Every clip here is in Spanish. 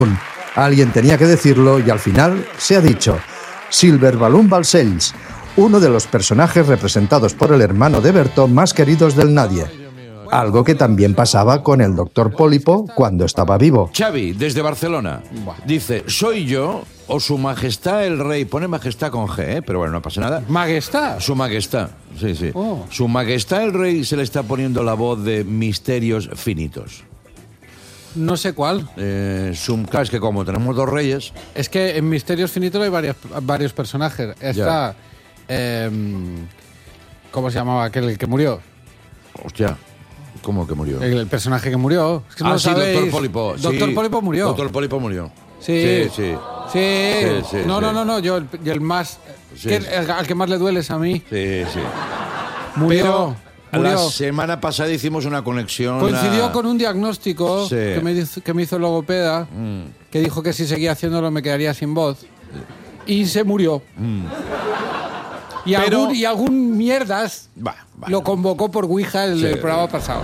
Alguien tenía que decirlo y al final se ha dicho. Silver Balloon Balcells, uno de los personajes representados por el hermano de Berto más queridos del nadie. Algo que también pasaba con el Dr. Pólipo cuando estaba vivo. Xavi, desde Barcelona, dice, soy yo o su majestad el rey. Pone majestad con G, pero bueno, no pasa nada. ¿Majestad? Su majestad, sí, sí. Oh. Su majestad el rey se le está poniendo la voz de Misterios Finitos. No sé cuál. Claro, es que como tenemos dos reyes... Es que en Misterios Finitos hay varios personajes. Está... ¿cómo se llamaba aquel que murió? Hostia, ¿cómo que murió? El personaje que murió. Es que no lo sí, sabéis. Doctor Pólipo. Doctor Pólipo murió. Doctor Pólipo murió. Sí. Sí. No. Yo el más... Sí, al que más le duele es a mí. Sí. Murió. La semana pasada hicimos una conexión. Coincidió con un diagnóstico Sí. que me hizo el logopeda, que dijo que si seguía haciéndolo me quedaría sin voz. Y se murió. Y algún mierdas lo convocó por Ouija el programa pasado.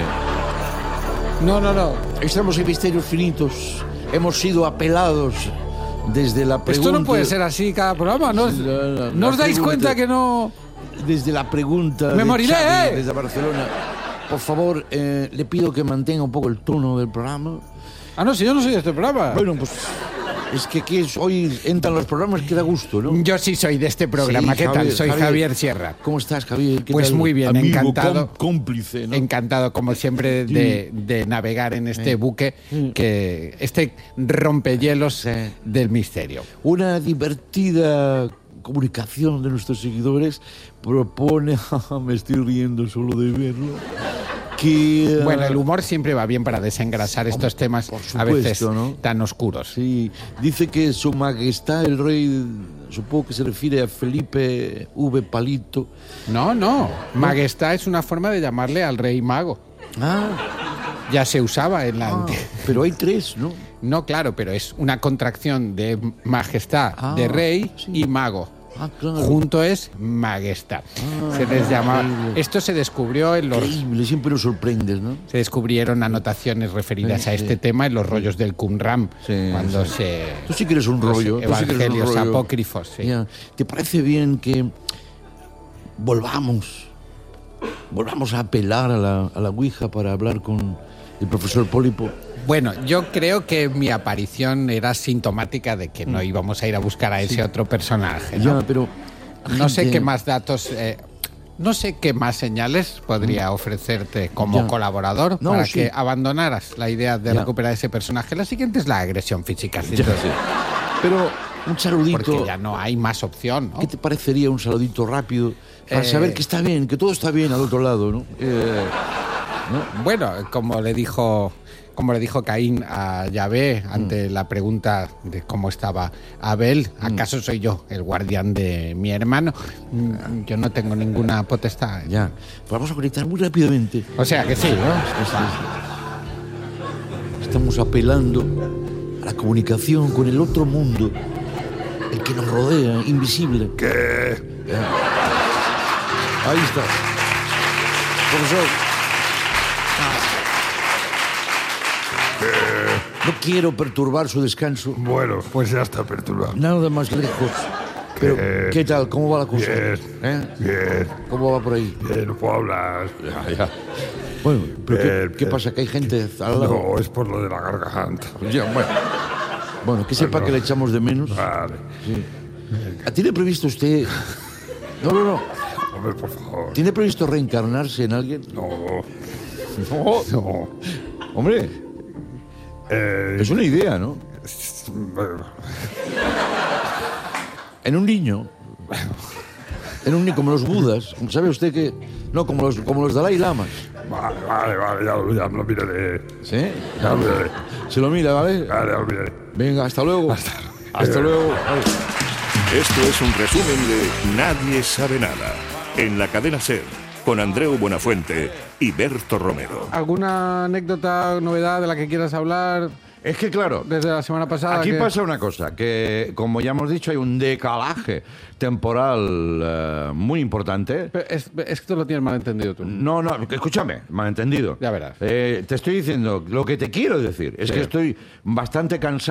Sí. No. Estamos en Misterios Finitos. Hemos sido apelados desde la pregunta... Esto no puede ser así cada programa, ¿no? ¿No os dais cuenta que no...? Desde la pregunta... ¡Me moriré! Xavi, desde Barcelona. Por favor, le pido que mantenga un poco el tono del programa. Ah, no, si yo no soy de este programa. Bueno, pues... Es que aquí hoy entran los programas que da gusto, ¿no? Yo sí soy de este programa. Sí, ¿Qué Javier, tal? Soy Javier Sierra. ¿Cómo estás, Javier? ¿Qué Pues tal? muy bien, Amigo, encantado. Cómplice, ¿no? Encantado, como siempre, de navegar en este buque, que este rompehielos del misterio. Una divertida comunicación de nuestros seguidores propone, me estoy riendo solo de verlo, que... Bueno, el humor siempre va bien para desengrasar estos temas supuesto, a veces ¿no? tan oscuros. Sí, dice que su majestad el rey, supongo que se refiere a Felipe V. Palito. No. Majestad es una forma de llamarle al rey mago. Ya se usaba en la... Pero hay tres, ¿no? No, claro, pero es una contracción de majestad, de rey y mago. Claro. Junto es majestad. Se les llama... Esto se descubrió en los... Increíble, siempre nos sorprendes, ¿no? Se descubrieron anotaciones referidas a este tema en los rollos del Qumran, cuando se... Tú sí que eres un rollo. Evangelios apócrifos, sí. Ya. ¿Te parece bien que volvamos a apelar a la Ouija para hablar con el profesor Pólipo? Bueno, yo creo que mi aparición era sintomática de que no íbamos a ir a buscar a ese otro personaje, ¿no? Ya, pero... No sé qué más datos... no sé qué más señales podría ofrecerte como colaborador para que abandonaras la idea de recuperar ese personaje. La siguiente es la agresión física. ¿Sí? Pero un saludito... Porque ya no hay más opción, ¿no? ¿Qué te parecería un saludito rápido para saber que está bien, que todo está bien al otro lado, ¿no? Bueno, como le dijo Caín a Yahvé ante la pregunta de cómo estaba Abel, ¿acaso soy yo el guardián de mi hermano? Yo no tengo ninguna potestad. Ya, pues vamos a conectar muy rápidamente. O sea que sí, ¿no? Estamos apelando a la comunicación con el otro mundo, el que nos rodea, invisible. ¿Qué? Ahí está. Profesor. No quiero perturbar su descanso. Bueno, pues ya está perturbado. Nada más lejos. Pero, ¿qué tal? ¿Cómo va la cosa? Bien. Bien. ¿Cómo va por ahí? Bien, no puedo hablar. Ya. Bueno, pero ¿qué pasa? ¿Que hay gente al lado? No, es por lo de la garganta. Ya, bueno, que sepa que le echamos de menos. Vale. Sí. ¿Tiene previsto usted...? No. Hombre, por favor. ¿Tiene previsto reencarnarse en alguien? No. Hombre, es una idea, ¿no? En un niño. Como los budas. ¿Sabe usted que...? No, como los Dalai Lamas. Vale, ya lo miraré. ¿Sí? Ya lo miraré. Se lo mira, ¿vale? Vale, ya lo miraré. Venga, hasta luego. Hasta luego. Esto es un resumen de Nadie sabe nada, en la cadena SER, con Andreu Buenafuente y Berto Romero. ¿Alguna anécdota, novedad de la que quieras hablar? Es que claro, desde la semana pasada. aquí que... pasa una cosa, que como ya hemos dicho hay un decalaje temporal muy importante. Pero es que tú lo tienes mal entendido tú. No, escúchame, malentendido. Ya verás. Te estoy diciendo, lo que te quiero decir es Sí. que estoy bastante cansado